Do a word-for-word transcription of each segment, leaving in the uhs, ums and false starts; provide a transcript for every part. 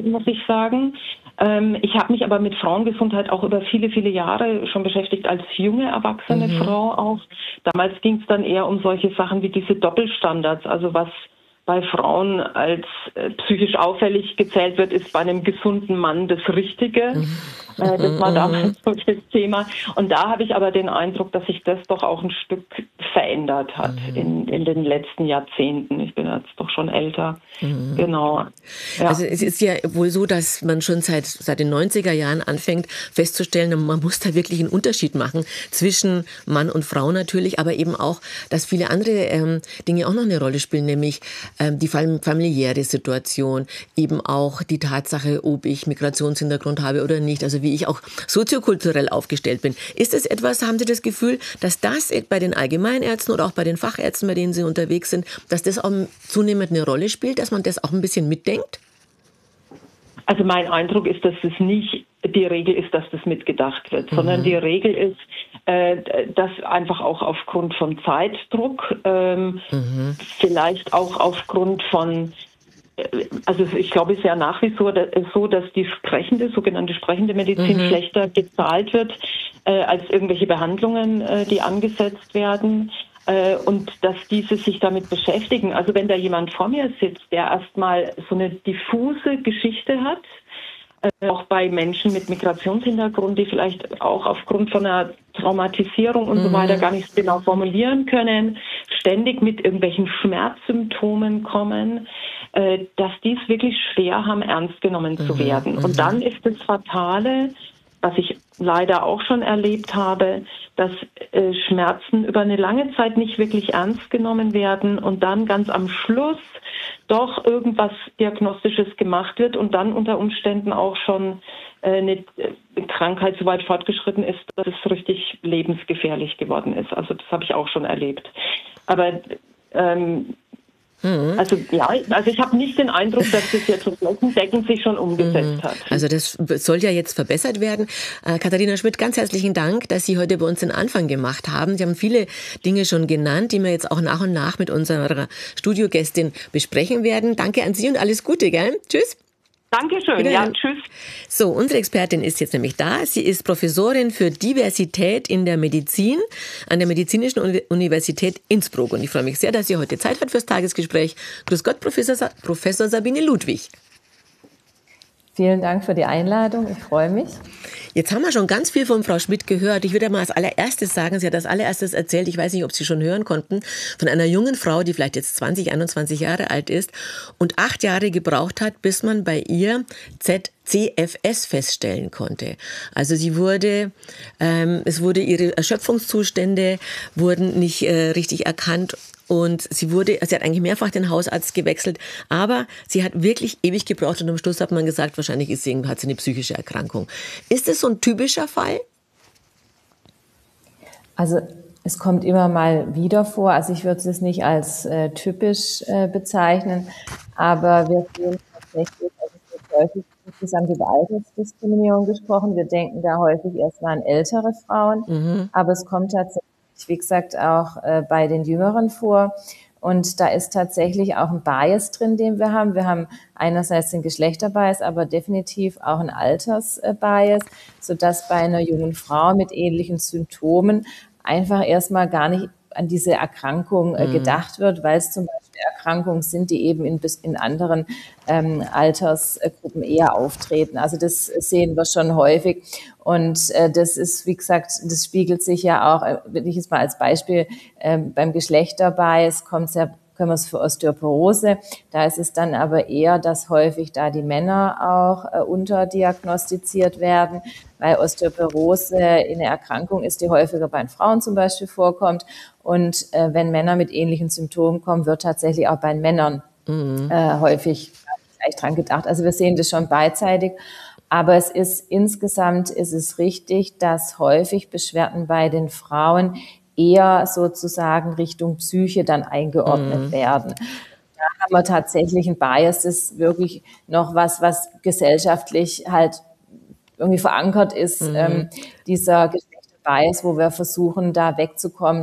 muss ich sagen. Ähm, ich habe mich aber mit Frauengesundheit auch über viele, viele Jahre schon beschäftigt, als junge, erwachsene Mhm. Frau auch. Damals ging es dann eher um solche Sachen wie diese Doppelstandards, also was bei Frauen als äh, psychisch auffällig gezählt wird, ist bei einem gesunden Mann das Richtige. Äh, das war damals so das Thema. Und da habe ich aber den Eindruck, dass sich das doch auch ein Stück verändert hat in, in den letzten Jahrzehnten. Ich bin jetzt doch schon älter. Genau. Ja. Also es ist ja wohl so, dass man schon seit, seit den neunziger Jahren anfängt festzustellen, man muss da wirklich einen Unterschied machen zwischen Mann und Frau natürlich, aber eben auch, dass viele andere ähm, Dinge auch noch eine Rolle spielen, nämlich ähm, die fam- familiäre Situation, eben auch die Tatsache, ob ich Migrationshintergrund habe oder nicht, also wie ich auch soziokulturell aufgestellt bin. Ist es etwas, haben Sie das Gefühl, dass das bei den Allgemeinärzten oder auch bei den Fachärzten, bei denen Sie unterwegs sind, dass das auch zunehmend eine Rolle spielt, dass man das auch ein bisschen mitdenkt? Also mein Eindruck ist, dass es nicht die Regel ist, dass das mitgedacht wird, mhm. sondern die Regel ist, äh, dass einfach auch aufgrund von Zeitdruck, ähm, mhm. vielleicht auch aufgrund von, äh, also ich glaube, es ist ja nach wie vor so, dass die sprechende, sogenannte sprechende Medizin mhm. schlechter gezahlt wird, äh, als irgendwelche Behandlungen, äh, die angesetzt werden. Und dass diese sich damit beschäftigen. Also wenn da jemand vor mir sitzt, der erstmal so eine diffuse Geschichte hat, auch bei Menschen mit Migrationshintergrund, die vielleicht auch aufgrund von einer Traumatisierung und mhm. so weiter gar nicht genau formulieren können, ständig mit irgendwelchen Schmerzsymptomen kommen, dass die es wirklich schwer haben, ernst genommen mhm. zu werden. Und dann ist das Fatale, was ich leider auch schon erlebt habe, dass äh, Schmerzen über eine lange Zeit nicht wirklich ernst genommen werden und dann ganz am Schluss doch irgendwas Diagnostisches gemacht wird und dann unter Umständen auch schon äh, eine Krankheit so weit fortgeschritten ist, dass es richtig lebensgefährlich geworden ist. Also das habe ich auch schon erlebt. Aber ähm, Mhm. Also ja, also ich habe nicht den Eindruck, dass das jetzt so flächendeckend sich schon umgesetzt mhm. hat. Also das soll ja jetzt verbessert werden. Äh, Katharina Schmidt, ganz herzlichen Dank, dass Sie heute bei uns den Anfang gemacht haben. Sie haben viele Dinge schon genannt, die wir jetzt auch nach und nach mit unserer Studiogästin besprechen werden. Danke an Sie und alles Gute, gell? Tschüss. Dankeschön, ja, tschüss. So, unsere Expertin ist jetzt nämlich da. Sie ist Professorin für Diversität in der Medizin an der Medizinischen Universität Innsbruck. Und ich freue mich sehr, dass sie heute Zeit hat fürs Tagesgespräch. Grüß Gott, Professor, Sa- Professor Sabine Ludwig. Vielen Dank für die Einladung, ich freue mich. Jetzt haben wir schon ganz viel von Frau Schmidt gehört. Ich würde mal als allererstes sagen, sie hat als allererstes erzählt, ich weiß nicht, ob Sie schon hören konnten, von einer jungen Frau, die vielleicht jetzt zwanzig, einundzwanzig Jahre alt ist und acht Jahre gebraucht hat, bis man bei ihr Z C F S feststellen konnte. Also sie wurde, ähm, es wurde ihre Erschöpfungszustände wurden nicht äh, richtig erkannt. Und sie wurde, sie hat eigentlich mehrfach den Hausarzt gewechselt, aber sie hat wirklich ewig gebraucht und am Schluss hat man gesagt, wahrscheinlich ist sie, hat sie eine psychische Erkrankung. Ist das so ein typischer Fall? Also es kommt immer mal wieder vor, also ich würde es nicht als äh, typisch äh, bezeichnen, aber wir sehen tatsächlich, also es wird häufig insgesamt über Altersdiskriminierung gesprochen. Wir denken da häufig erstmal an ältere Frauen, mhm. aber es kommt tatsächlich, wie gesagt, auch äh, bei den Jüngeren vor. Und da ist tatsächlich auch ein Bias drin, den wir haben. Wir haben einerseits den Geschlechterbias, aber definitiv auch ein Altersbias, sodass bei einer jungen Frau mit ähnlichen Symptomen einfach erstmal gar nicht an diese Erkrankung äh, gedacht wird, weil es zum Beispiel Erkrankungen sind, die eben in, in anderen ähm, Altersgruppen eher auftreten. Also das sehen wir schon häufig. Und äh, das ist, wie gesagt, das spiegelt sich ja auch, wenn ich jetzt mal als Beispiel, äh, beim Geschlechterbias kommt es ja, können wir es für Osteoporose, da ist es dann aber eher, dass häufig da die Männer auch äh, unterdiagnostiziert werden, weil Osteoporose eine Erkrankung ist, die häufiger bei Frauen zum Beispiel vorkommt. Und äh, wenn Männer mit ähnlichen Symptomen kommen, wird tatsächlich auch bei Männern mhm. äh, häufig gleich dran gedacht. Also wir sehen das schon beidseitig. Aber es ist insgesamt ist es richtig, dass häufig Beschwerden bei den Frauen eher sozusagen Richtung Psyche dann eingeordnet mhm. werden. Da haben wir tatsächlich ein Bias, das ist wirklich noch was, was gesellschaftlich halt irgendwie verankert ist, mhm. ähm, dieser Geschlechterbias, wo wir versuchen, da wegzukommen,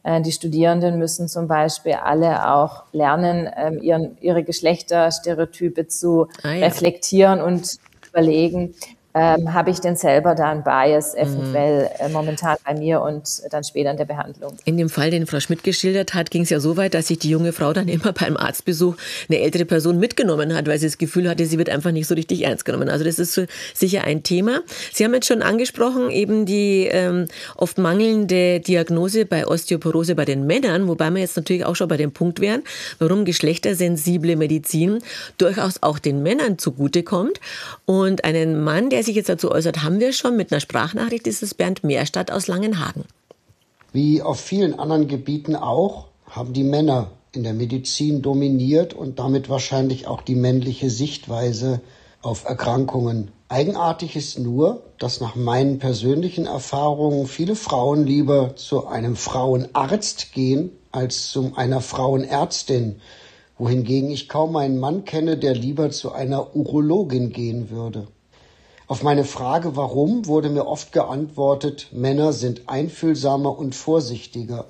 Äh, die Studierenden müssen zum Beispiel alle auch lernen, ähm, ihren, ihre Geschlechterstereotype zu Ah, ja. reflektieren und überlegen, ähm, habe ich denn selber da einen Bias eventuell äh, momentan bei mir und dann später in der Behandlung. In dem Fall, den Frau Schmidt geschildert hat, ging es ja so weit, dass sich die junge Frau dann immer beim Arztbesuch eine ältere Person mitgenommen hat, weil sie das Gefühl hatte, sie wird einfach nicht so richtig ernst genommen. Also das ist so sicher ein Thema. Sie haben jetzt schon angesprochen, eben die ähm, oft mangelnde Diagnose bei Osteoporose bei den Männern, wobei wir jetzt natürlich auch schon bei dem Punkt wären, warum geschlechtersensible Medizin durchaus auch den Männern zugutekommt. Und einen Mann, der sich jetzt dazu äußert, haben wir schon mit einer Sprachnachricht, ist es Bernd Meerstadt aus Langenhagen. Wie auf vielen anderen Gebieten auch, haben die Männer in der Medizin dominiert und damit wahrscheinlich auch die männliche Sichtweise auf Erkrankungen. Eigenartig ist nur, dass nach meinen persönlichen Erfahrungen viele Frauen lieber zu einem Frauenarzt gehen als zu einer Frauenärztin, wohingegen ich kaum einen Mann kenne, der lieber zu einer Urologin gehen würde. Auf meine Frage, warum, wurde mir oft geantwortet, Männer sind einfühlsamer und vorsichtiger.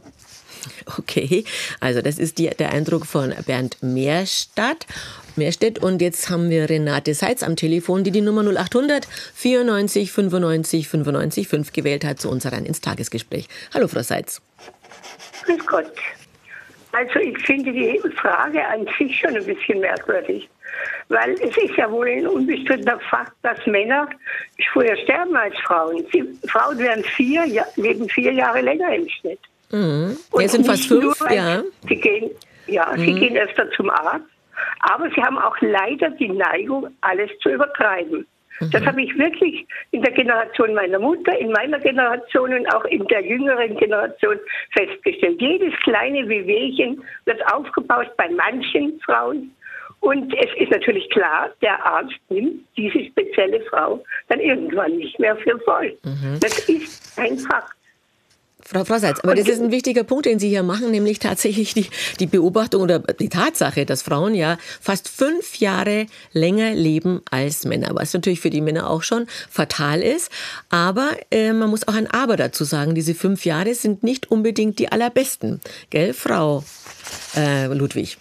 Okay, also das ist die, der Eindruck von Bernd Meerstadt. Meerstedt. Und jetzt haben wir Renate Seitz am Telefon, die die Nummer null achthundert vierundneunzig fünfundneunzig fünfundneunzig fünf gewählt hat zu uns rein ins Tagesgespräch. Hallo, Frau Seitz. Grüß Gott. Also ich finde die Frage an sich schon ein bisschen merkwürdig. Weil es ist ja wohl ein unbestrittener Fakt, dass Männer früher sterben als Frauen. Sie, Frauen werden vier, ja, leben vier Jahre länger im Schnitt. Mhm. Ja, sind fast fünf, nur, ja. Sie gehen, ja, mhm. sie gehen öfter zum Arzt, aber sie haben auch leider die Neigung, alles zu übertreiben. Mhm. Das habe ich wirklich in der Generation meiner Mutter, in meiner Generation und auch in der jüngeren Generation festgestellt. Jedes kleine Wehwehchen wird aufgebaut bei manchen Frauen. Und es ist natürlich klar, der Arzt nimmt diese spezielle Frau dann irgendwann nicht mehr für voll. Mhm. Das ist ein Fakt. Frau, Frau Seitz, aber das ist ein wichtiger Punkt, den Sie hier machen, nämlich tatsächlich die, die Beobachtung oder die Tatsache, dass Frauen ja fast fünf Jahre länger leben als Männer, was natürlich für die Männer auch schon fatal ist. Aber äh, man muss auch ein Aber dazu sagen, diese fünf Jahre sind nicht unbedingt die allerbesten. Gell, Frau äh, Ludwig?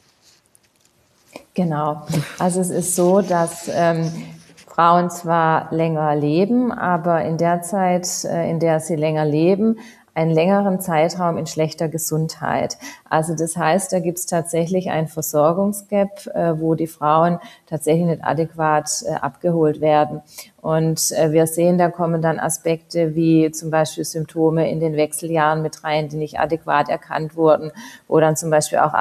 Genau. Also es ist so, dass ähm, Frauen zwar länger leben, aber in der Zeit, äh, in der sie länger leben, einen längeren Zeitraum in schlechter Gesundheit. Also das heißt, da gibt es tatsächlich ein Versorgungsgap, äh, wo die Frauen tatsächlich nicht adäquat äh, abgeholt werden. Und äh, wir sehen, da kommen dann Aspekte wie zum Beispiel Symptome in den Wechseljahren mit rein, die nicht adäquat erkannt wurden, wo dann zum Beispiel auch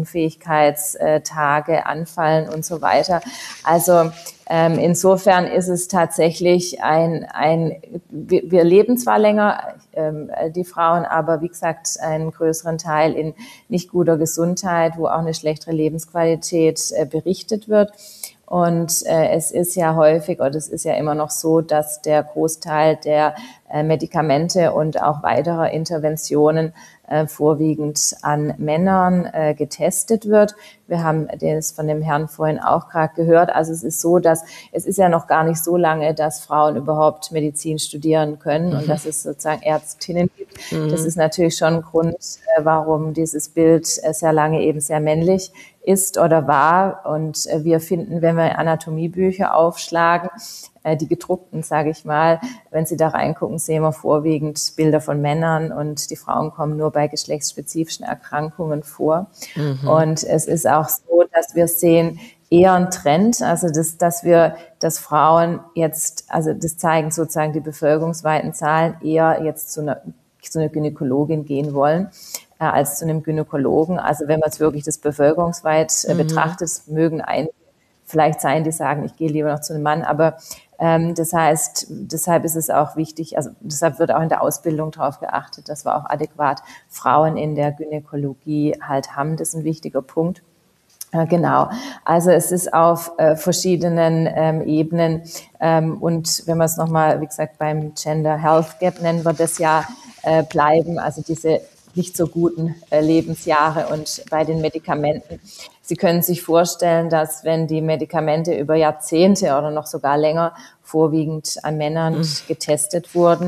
Arbeitsunfähigkeitstage anfallen und so weiter. Also ähm, insofern ist es tatsächlich ein, ein wir, wir leben zwar länger, ähm, die Frauen, aber wie gesagt, einen größeren Teil in nicht guter Gesundheit, wo auch eine schlechtere Lebensqualität äh, berichtet wird. Und äh, es ist ja häufig, oder es ist ja immer noch so, dass der Großteil der äh, Medikamente und auch weiterer Interventionen äh, vorwiegend an Männern äh, getestet wird. Wir haben das von dem Herrn vorhin auch gerade gehört. Also es ist so, dass es ist ja noch gar nicht so lange, dass Frauen überhaupt Medizin studieren können und mhm. dass es sozusagen Ärztinnen gibt. Mhm. Das ist natürlich schon ein Grund, äh, warum dieses Bild äh, sehr lange eben sehr männlich ist oder war. Und äh, wir finden, wenn wir Anatomiebücher aufschlagen, äh, die gedruckten, sage ich mal, wenn Sie da reingucken, sehen wir vorwiegend Bilder von Männern und die Frauen kommen nur bei geschlechtsspezifischen Erkrankungen vor. Mhm. Und es ist auch so, dass wir sehen, eher ein Trend, also das, dass wir, dass Frauen jetzt, also das zeigen sozusagen die bevölkerungsweiten Zahlen, eher jetzt zu einer, zu einer Gynäkologin gehen wollen äh, als zu einem Gynäkologen. Also wenn man es wirklich das bevölkerungsweit äh, mhm. betrachtet, mögen einige vielleicht sein, die sagen, ich gehe lieber noch zu einem Mann, aber ähm, das heißt, deshalb ist es auch wichtig, also deshalb wird auch in der Ausbildung darauf geachtet, dass wir auch adäquat Frauen in der Gynäkologie halt haben. Das ist ein wichtiger Punkt. Äh, genau, also es ist auf äh, verschiedenen ähm, Ebenen ähm, und wenn wir es nochmal, wie gesagt, beim Gender Health Gap nennen wir das ja, äh, bleiben, also diese nicht so guten äh, Lebensjahre und bei den Medikamenten. Sie können sich vorstellen, dass wenn die Medikamente über Jahrzehnte oder noch sogar länger vorwiegend an Männern mhm. getestet wurden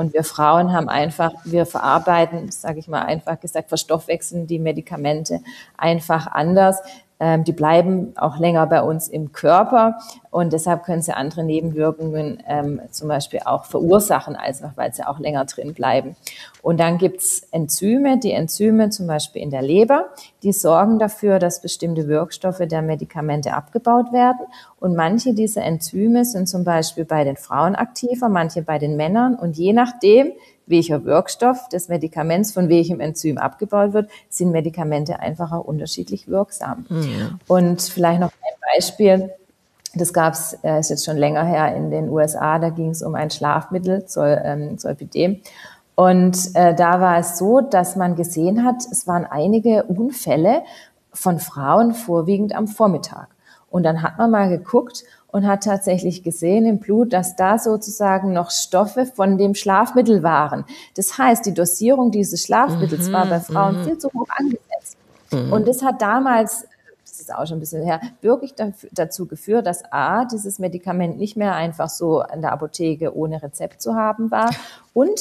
Und wir Frauen haben einfach, wir verarbeiten, sage ich mal einfach gesagt, verstoffwechseln die Medikamente einfach anders. Ähm, die bleiben auch länger bei uns im Körper und deshalb können sie andere Nebenwirkungen ähm, zum Beispiel auch verursachen, einfach weil sie auch länger drin bleiben. Und dann gibt's Enzyme, die Enzyme zum Beispiel in der Leber, die sorgen dafür, dass bestimmte Wirkstoffe der Medikamente abgebaut werden. Und manche dieser Enzyme sind zum Beispiel bei den Frauen aktiver, manche bei den Männern. Und je nachdem, welcher Wirkstoff des Medikaments von welchem Enzym abgebaut wird, sind Medikamente einfach auch unterschiedlich wirksam. Mhm. Und vielleicht noch ein Beispiel, das gab es, äh, ist jetzt schon länger her in den U S A, da ging es um ein Schlafmittel, Zol, ähm, Zolpidem. Und äh, da war es so, dass man gesehen hat, es waren einige Unfälle von Frauen vorwiegend am Vormittag. Und dann hat man mal geguckt und hat tatsächlich gesehen im Blut, dass da sozusagen noch Stoffe von dem Schlafmittel waren. Das heißt, die Dosierung dieses Schlafmittels mhm, war bei Frauen mhm. viel zu hoch angesetzt. Mhm. Und das hat damals, das ist auch schon ein bisschen her, wirklich dazu geführt, dass A, dieses Medikament nicht mehr einfach so in der Apotheke ohne Rezept zu haben war und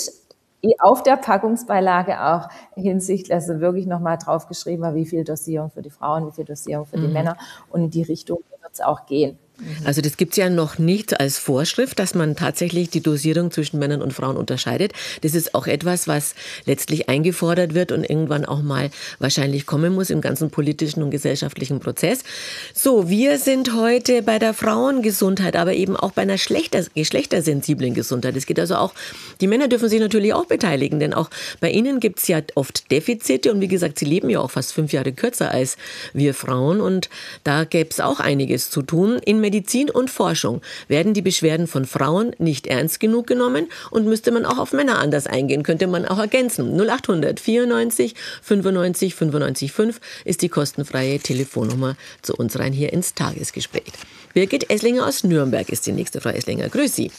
auf der Packungsbeilage auch hinsichtlich, also wirklich nochmal draufgeschrieben war, wie viel Dosierung für die Frauen, wie viel Dosierung für die mhm. Männer. Und in die Richtung wird es auch gehen. Also das gibt es ja noch nicht als Vorschrift, dass man tatsächlich die Dosierung zwischen Männern und Frauen unterscheidet. Das ist auch etwas, was letztlich eingefordert wird und irgendwann auch mal wahrscheinlich kommen muss im ganzen politischen und gesellschaftlichen Prozess. So, wir sind heute bei der Frauengesundheit, aber eben auch bei einer schlechter, geschlechtersensiblen Gesundheit. Es geht also auch, die Männer dürfen sich natürlich auch beteiligen, denn auch bei ihnen gibt es ja oft Defizite und wie gesagt, sie leben ja auch fast fünf Jahre kürzer als wir Frauen und da gäbe es auch einiges zu tun. In Medizin und Forschung werden die Beschwerden von Frauen nicht ernst genug genommen und müsste man auch auf Männer anders eingehen, könnte man auch ergänzen. null acht hundert vierundneunzig fünfundneunzig fünfundneunzig fünf ist die kostenfreie Telefonnummer zu uns rein hier ins Tagesgespräch. Birgit Esslinger aus Nürnberg ist die nächste. Frau Esslinger, grüß Sie.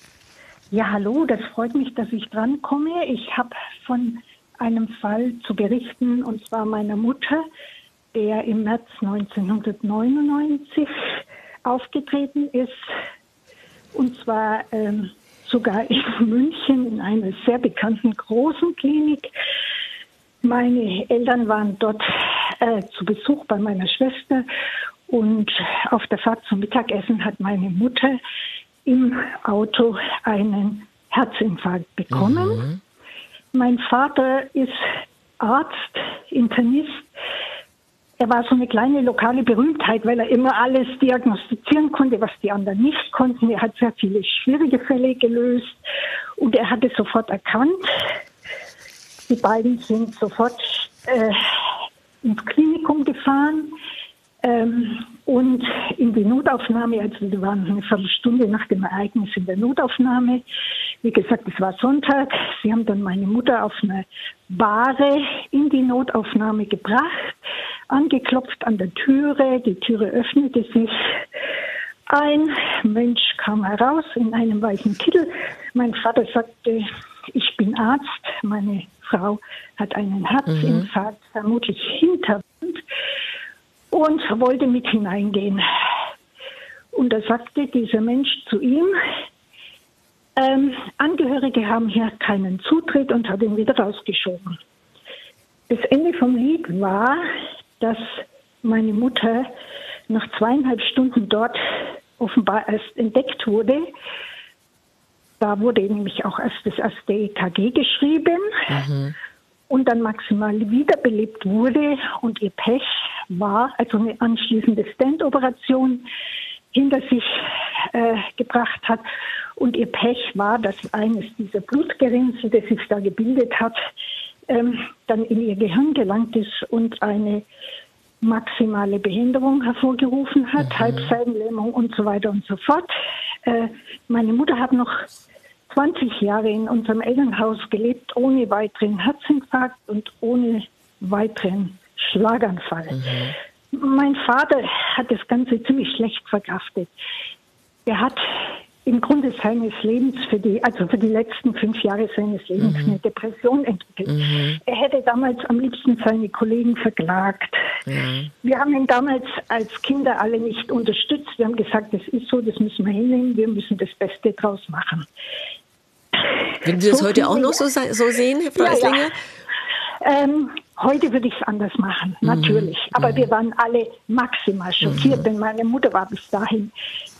Ja, hallo, das freut mich, dass ich drankomme. Ich habe von einem Fall zu berichten, und zwar meiner Mutter, der im März neunzehnhundertneunundneunzig aufgetreten ist, und zwar ähm, sogar in München in einer sehr bekannten großen Klinik. Meine Eltern waren dort äh, zu Besuch bei meiner Schwester und auf der Fahrt zum Mittagessen hat meine Mutter im Auto einen Herzinfarkt bekommen. Mhm. Mein Vater ist Arzt, Internist. Er war so eine kleine lokale Berühmtheit, weil er immer alles diagnostizieren konnte, was die anderen nicht konnten. Er hat sehr viele schwierige Fälle gelöst und er hat es sofort erkannt. Die beiden sind sofort äh, ins Klinikum gefahren ähm, und in die Notaufnahme. Also wir waren eine Viertelstunde nach dem Ereignis in der Notaufnahme. Wie gesagt, es war Sonntag. Sie haben dann meine Mutter auf eine Bahre in die Notaufnahme gebracht, angeklopft an der Türe. Die Türe öffnete sich. Ein Mensch kam heraus in einem weißen Kittel. Mein Vater sagte, ich bin Arzt. Meine Frau hat einen Herzinfarkt, mhm. vermutlich Hintergrund, und wollte mit hineingehen. Und da sagte dieser Mensch zu ihm, ähm, Angehörige haben hier keinen Zutritt, und hat ihn wieder rausgeschoben. Das Ende vom Lied war, dass meine Mutter nach zweieinhalb Stunden dort offenbar erst entdeckt wurde. Da wurde nämlich auch erst das erste E K G geschrieben mhm. und dann maximal wiederbelebt wurde. Und ihr Pech war, also eine anschließende Stand-Operation hinter sich äh, gebracht hat. Und ihr Pech war, dass eines dieser Blutgerinnsel, das sich da gebildet hat, ähm, dann in ihr Gehirn gelangt ist und eine maximale Behinderung hervorgerufen hat, mhm. Halbseitenlähmung und so weiter und so fort. Äh, meine Mutter hat noch zwanzig Jahre in unserem Elternhaus gelebt, ohne weiteren Herzinfarkt und ohne weiteren Schlaganfall. Mhm. Mein Vater hat das Ganze ziemlich schlecht verkraftet. Er hat im Grunde seines Lebens, für die, also für die letzten fünf Jahre seines Lebens, mhm. eine Depression entwickelt. Mhm. Er hätte damals am liebsten seine Kollegen verklagt. Mhm. Wir haben ihn damals als Kinder alle nicht unterstützt. Wir haben gesagt, das ist so, das müssen wir hinnehmen, wir müssen das Beste draus machen. Würden Sie das so heute auch noch so, so sehen, Frau ja, Esslinger? Ja. Ähm, heute würde ich es anders machen, natürlich. Mhm. Aber mhm. wir waren alle maximal schockiert, mhm. denn meine Mutter war bis dahin